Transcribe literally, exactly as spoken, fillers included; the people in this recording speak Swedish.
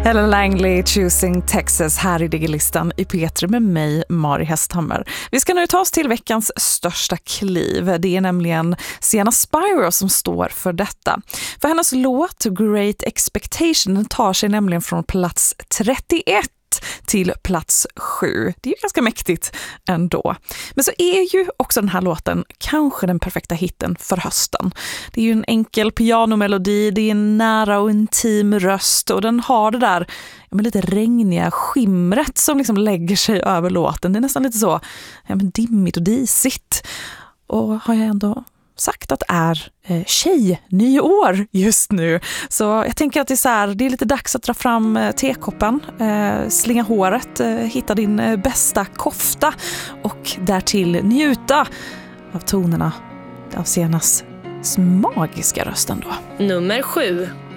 Ella Langley, Choosing Texas här i Digilistan i P tre med mig, Mari Hästhammer. Vi ska nu ta oss till veckans största kliv. Det är nämligen Sienna Spiro som står för detta. För hennes låt Great Expectation tar sig nämligen från plats trettioett till plats sju. Det är ju ganska mäktigt ändå. Men så är ju också den här låten kanske den perfekta hitten för hösten. Det är ju en enkel pianomelodi, det är en nära och intim röst och den har det där ja, men lite regniga skimret som liksom lägger sig över låten. Det är nästan lite så ja, men dimmigt och disigt. Och har jag ändå sagt att det är eh, tjej-nyår just nu. Så jag tänker att det är, så här, det är lite dags att dra fram eh, tekoppen, eh, slinga håret, eh, hitta din eh, bästa kofta och därtill njuta av tonerna av Siennas magiska röst ändå. Nummer sju.